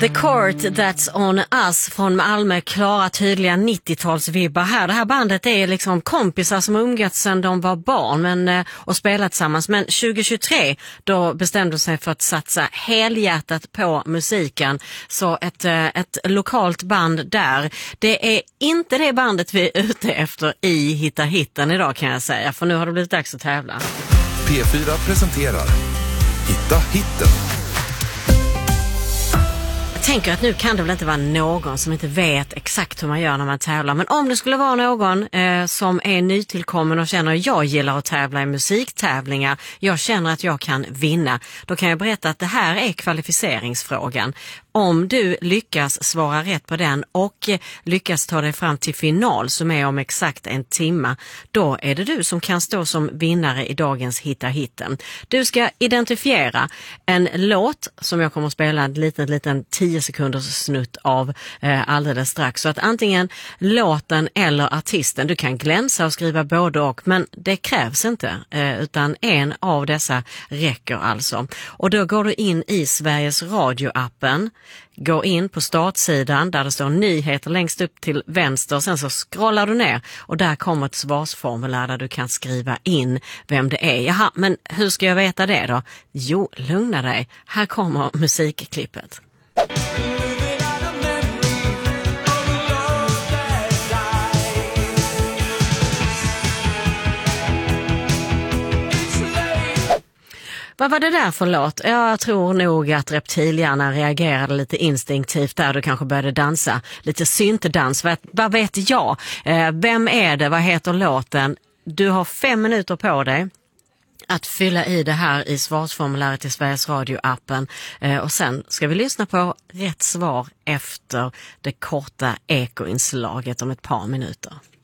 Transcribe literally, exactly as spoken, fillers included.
The Court That's On Us från Malmö, klara tydliga nittiotalsvibbar här. Det här bandet är liksom kompisar som umgåtts sedan de var barn men, och spelat tillsammans. Men tjugo tjugotre då bestämde de sig för att satsa helhjärtat på musiken. Så ett, ett lokalt band där. Det är inte det bandet vi är ute efter i Hitta Hitten idag, kan jag säga. För nu har det blivit dags att tävla. P fyra presenterar Hitta Hitten. Jag tänker att nu kan det väl inte vara någon som inte vet exakt hur man gör när man tävlar. Men om det skulle vara någon eh, som är nytillkommen och känner att jag gillar att tävla i musiktävlingar, jag känner att jag kan vinna, då kan jag berätta att det här är kvalificeringsfrågan. Om du lyckas svara rätt på den och lyckas ta dig fram till final som är om exakt en timme, då är det du som kan stå som vinnare i dagens Hitta Hitten. Du ska identifiera en låt som jag kommer att spela en liten, liten tio sekunders snutt av eh, alldeles strax. Så att antingen låten eller artisten, du kan glänsa och skriva både och, men det krävs inte eh, utan en av dessa räcker alltså. Och då går du in i Sveriges Radio-appen. Gå in på startsidan där det står nyheter längst upp till vänster. Sen så scrollar du ner och där kommer ett svarsformulär där du kan skriva in vem det är. Jaha, men hur ska jag veta det då? Jo, lugna dig. Här kommer musikklippet. Vad var det där för låt? Jag tror nog att reptilhjärnan reagerade lite instinktivt där. Du kanske började dansa. Lite syntedans. Vad, vad vet jag? Eh, vem är det? Vad heter låten? Du har fem minuter på dig att fylla i det här i svarsformuläret i Sveriges Radio-appen. Eh, och sen ska vi lyssna på rätt svar efter det korta ekoinslaget om ett par minuter.